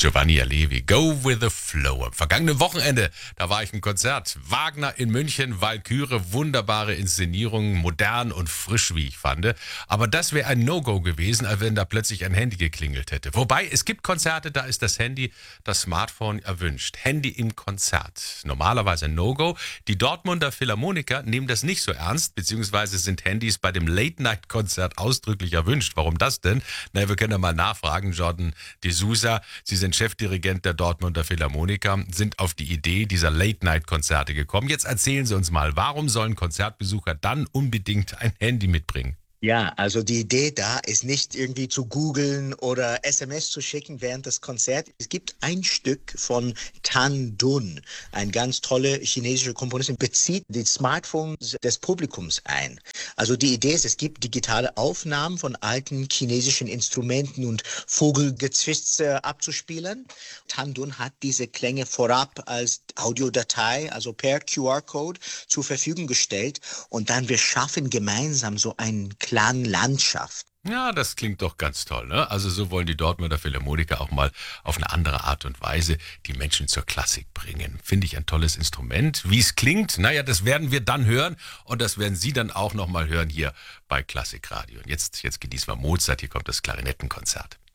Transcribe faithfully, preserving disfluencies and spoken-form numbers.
Giovanni Allevi, Go with the Flow. Am vergangenen Wochenende, da war ich im Konzert. Wagner in München, Walküre, wunderbare Inszenierung, modern und frisch, wie ich fand. Aber das wäre ein No-Go gewesen, als wenn da plötzlich ein Handy geklingelt hätte. Wobei, es gibt Konzerte, da ist das Handy, das Smartphone erwünscht. Handy im Konzert. Normalerweise ein No-Go. Die Dortmunder Philharmoniker nehmen das nicht so ernst, beziehungsweise sind Handys bei dem Late-Night-Konzert ausdrücklich erwünscht. Warum das denn? Na, wir können ja mal nachfragen. Jordan D'Souza, Sie sind Chefdirigent der Dortmunder Philharmoniker, sind auf die Idee dieser Late-Night-Konzerte gekommen. Jetzt erzählen Sie uns mal, warum sollen Konzertbesucher dann unbedingt ein Handy mitbringen? Ja, also die Idee da ist nicht irgendwie zu googeln oder S M S zu schicken während des Konzerts. Es gibt ein Stück von Tan Dun, ein ganz tolle chinesische Komponistin, bezieht die Smartphones des Publikums ein. Also die Idee ist, es gibt digitale Aufnahmen von alten chinesischen Instrumenten und Vogelgezwitscher abzuspielen. Tan Dun hat diese Klänge vorab als Audiodatei, also per Q R-Code zur Verfügung gestellt und dann wir schaffen gemeinsam so einen Klanglandschaft. Ja, das klingt doch ganz toll, ne? Also so wollen die Dortmunder Philharmoniker auch mal auf eine andere Art und Weise die Menschen zur Klassik bringen. Finde ich ein tolles Instrument. Wie es klingt, naja, das werden wir dann hören und das werden Sie dann auch nochmal hören hier bei Klassikradio. Und jetzt, jetzt genießen wir Mozart, hier kommt das Klarinettenkonzert.